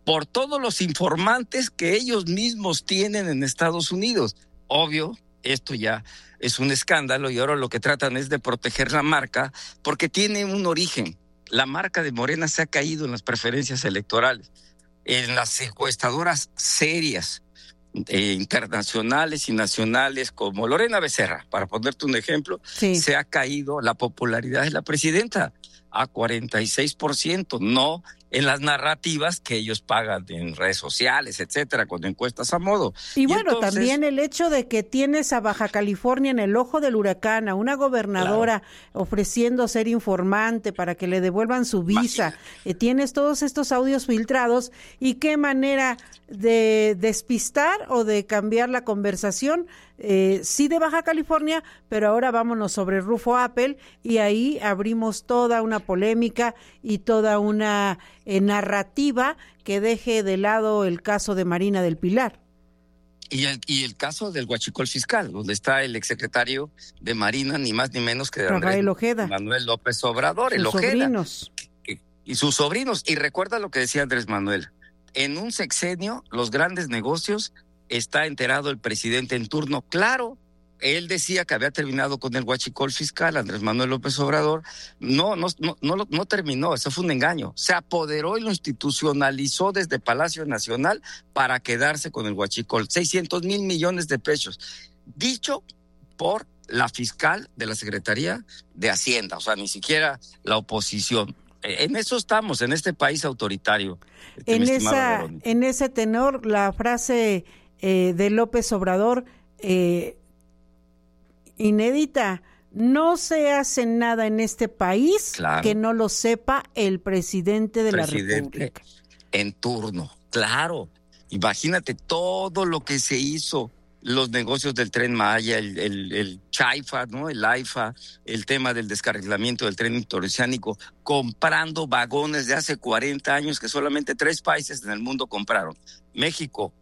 por todos los informantes que ellos mismos tienen en Estados Unidos. Obvio, esto ya es un escándalo y ahora lo que tratan es de proteger la marca porque tiene un origen. La marca de Morena se ha caído en las preferencias electorales, en las encuestadoras serias, internacionales y nacionales como Lorena Becerra, para ponerte un ejemplo, sí, se ha caído la popularidad de la presidenta a 46%, no en las narrativas que ellos pagan en redes sociales, etcétera, con encuestas a modo. Y bueno, entonces, también el hecho de que tienes a Baja California en el ojo del huracán, a una gobernadora claro, ofreciendo ser informante para que le devuelvan su visa, tienes todos estos audios filtrados, y qué manera de despistar o de cambiar la conversación, sí, de Baja California, pero ahora vámonos sobre Rufo Apple, y ahí abrimos toda una polémica y toda una narrativa que deje de lado el caso de Marina del Pilar. Y el caso del huachicol fiscal, donde está el exsecretario de Marina, ni más ni menos que Rafael Ojeda. Manuel López Obrador, sus el Ojeda. Sobrinos. Y sus sobrinos. Y recuerda lo que decía Andrés Manuel. En un sexenio, los grandes negocios, está enterado el presidente en turno. Claro, él decía que había terminado con el huachicol fiscal, Andrés Manuel López Obrador. No terminó, eso fue un engaño. Se apoderó y lo institucionalizó desde Palacio Nacional para quedarse con el huachicol. 600,000 millones de pesos. Dicho por la fiscal de la Secretaría de Hacienda, o sea, ni siquiera la oposición. En eso estamos, en este país autoritario. En ese tenor, la frase de López Obrador, inédita: no se hace nada en este país que no lo sepa el presidente de la República. En turno, claro. Imagínate todo lo que se hizo, los negocios del Tren Maya, el Chaifa, ¿no? El AIFA, el tema del descarrilamiento del tren interoceánico, comprando vagones de hace 40 años que solamente 3 países en el mundo compraron: México,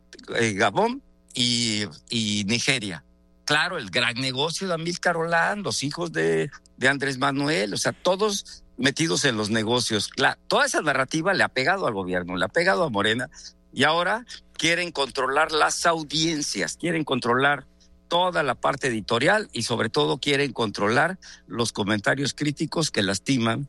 Gabón y Nigeria. Claro, el gran negocio de Amílcar Olán, los hijos de Andrés Manuel, o sea, todos metidos en los negocios. Toda esa narrativa le ha pegado al gobierno, le ha pegado a Morena, y ahora quieren controlar las audiencias, quieren controlar toda la parte editorial y sobre todo quieren controlar los comentarios críticos que lastiman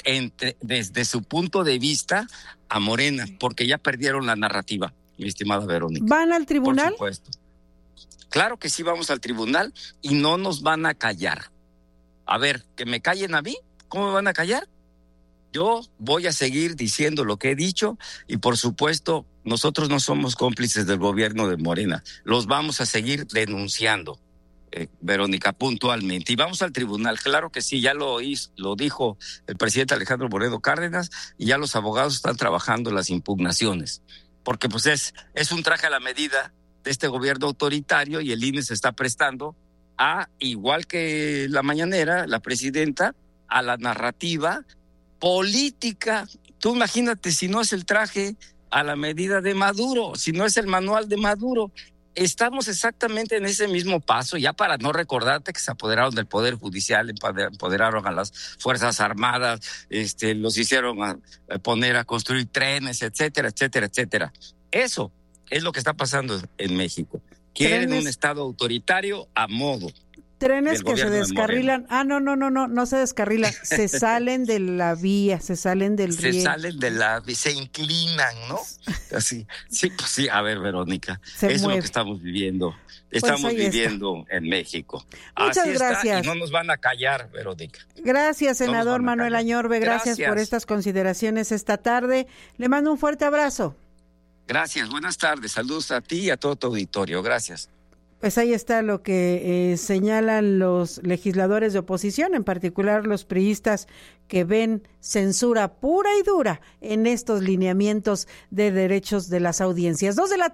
desde su punto de vista a Morena, porque ya perdieron la narrativa, mi estimada Verónica. ¿Van al tribunal? Por supuesto. Claro que sí, vamos al tribunal y no nos van a callar. A ver, que me callen a mí, ¿cómo me van a callar? Yo voy a seguir diciendo lo que he dicho y por supuesto nosotros no somos cómplices del gobierno de Morena. Los vamos a seguir denunciando, Verónica, puntualmente. Y vamos al tribunal, claro que sí, ya lo dijo el presidente Alejandro Moreno Cárdenas, y ya los abogados están trabajando las impugnaciones. Porque pues es un traje a la medida de este gobierno autoritario, y el INE se está prestando a, igual que la mañanera, la presidenta, a la narrativa política. Tú imagínate si no es el traje a la medida de Maduro, si no es el manual de Maduro. Estamos exactamente en ese mismo paso, ya para no recordarte que se apoderaron del Poder Judicial, empoderaron a las Fuerzas Armadas, los hicieron a poner a construir trenes, etcétera, etcétera, etcétera. Eso es lo que está pasando en México. Quieren un Estado autoritario a modo. Trenes que se descarrilan. No se descarrilan, se salen de la vía, se salen del riel. Se salen de la vía, se inclinan, ¿no? Así. Sí, pues sí, a ver, Verónica, es lo que estamos viviendo. Estamos viviendo en México. Muchas gracias. Y no nos van a callar, Verónica. Gracias, senador Manuel Añorbe. Gracias por estas consideraciones esta tarde. Le mando un fuerte abrazo. Gracias, buenas tardes. Saludos a ti y a todo tu auditorio. Gracias. Pues ahí está lo que señalan los legisladores de oposición, en particular los priistas, que ven censura pura y dura en estos lineamientos de derechos de las audiencias.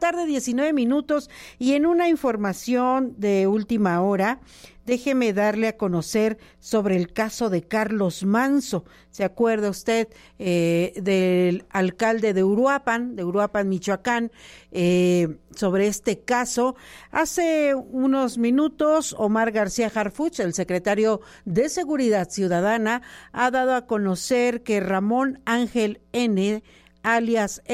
2:19 p.m, y en una información de última hora, déjeme darle a conocer sobre el caso de Carlos Manzo. ¿Se acuerda usted del alcalde de Uruapan, Michoacán, sobre este caso? Hace unos minutos, Omar García Harfuch, el secretario de Seguridad Ciudadana, ha dado a conocer que Ramón Ángel N., alias